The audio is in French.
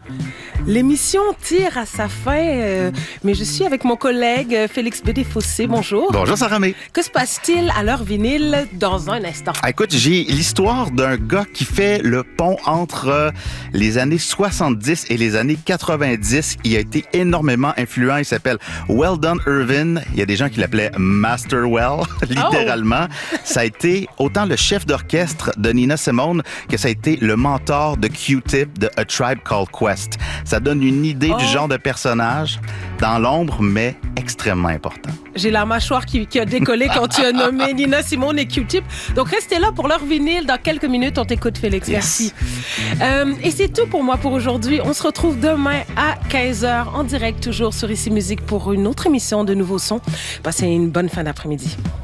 L'émission tire à sa fin, mais je suis avec mon collègue Félix Bédé-Fossé. Bonjour. Bonjour, Sarah May. Que se passe-t-il à l'heure vinyle dans un instant? Écoute, j'ai l'histoire d'un gars qui fait le pont entre les années 70 et les années 90. Il a été énormément influent. Il s'appelle Weldon Irvin. Il y a des gens qui l'appelaient Master Well, littéralement. Oh. Ça a été autant le chef d'orchestre de Nina Simone que ça a été le mentor de Q-Tip de A Tribe Called Quest. Ça donne une idée du genre de personnage dans l'ombre, mais extrêmement important. J'ai la mâchoire qui a décollé quand tu as nommé Nina Simone et Q-Tip. Donc, restez là pour leur vinyle. Dans quelques minutes, on t'écoute, Félix. Merci. Et c'est tout pour moi pour aujourd'hui. On se retrouve demain à 15h en direct, toujours sur Ici Musique, pour une autre émission de Nouveaux Sons. Passez une bonne fin d'après-midi.